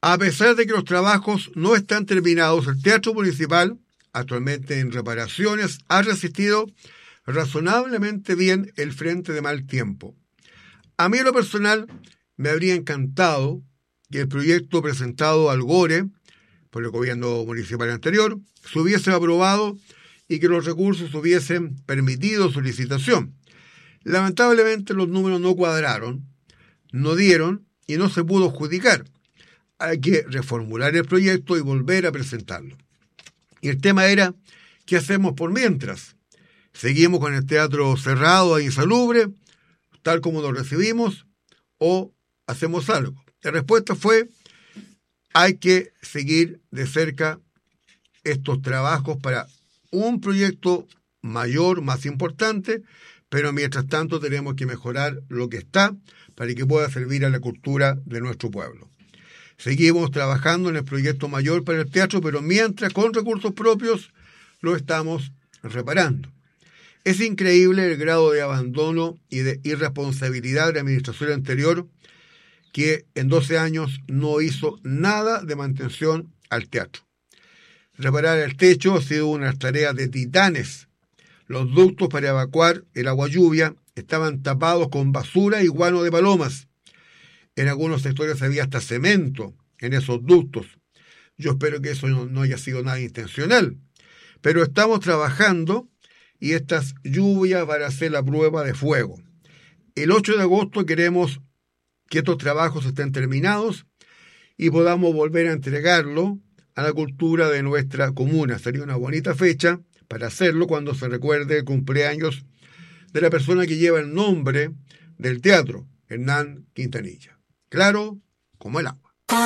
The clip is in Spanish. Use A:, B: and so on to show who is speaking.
A: A pesar de que los trabajos no están terminados, el Teatro Municipal, actualmente en reparaciones, ha resistido razonablemente bien el frente de mal tiempo. A mí en lo personal me habría encantado que el proyecto presentado al GORE por el gobierno municipal anterior se hubiese aprobado y que los recursos hubiesen permitido su licitación. Lamentablemente los números no cuadraron, no dieron y no se pudo adjudicar. Hay que reformular el proyecto y volver a presentarlo. Y el tema era, ¿qué hacemos por mientras? ¿Seguimos con el teatro cerrado e insalubre, tal como lo recibimos, o hacemos algo? La respuesta fue, hay que seguir de cerca estos trabajos para un proyecto mayor, más importante, pero mientras tanto tenemos que mejorar lo que está para que pueda servir a la cultura de nuestro pueblo. Seguimos trabajando en el proyecto mayor para el teatro, pero mientras con recursos propios lo estamos reparando. Es increíble el grado de abandono y de irresponsabilidad de la administración anterior, que en 12 años no hizo nada de mantención al teatro. Reparar el techo ha sido una tarea de titanes. Los ductos para evacuar el agua lluvia estaban tapados con basura y guano de palomas. En algunos sectores había hasta cemento en esos ductos. Yo espero que eso no haya sido nada intencional. Pero estamos trabajando y estas lluvias van a ser la prueba de fuego. El 8 de agosto queremos que estos trabajos estén terminados y podamos volver a entregarlo a la cultura de nuestra comuna. Sería una bonita fecha para hacerlo cuando se recuerde el cumpleaños de la persona que lleva el nombre del teatro, Hernán Quintanilla. Claro como el agua.